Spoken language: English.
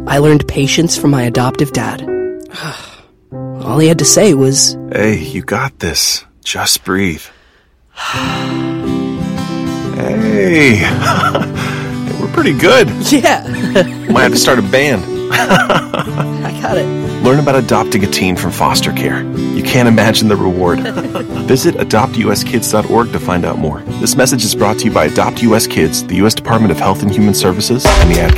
I learned patience from my adoptive dad. All he had to say was, "Hey, you got this. Just breathe." Hey, we're pretty good. yeah, Might have to start a band. I got it. Learn about adopting a teen from foster care. You can't imagine the reward. Visit adoptuskids.org to find out more. This message is brought to you by Adopt US Kids, the U.S. Department of Health and Human Services, and the Ad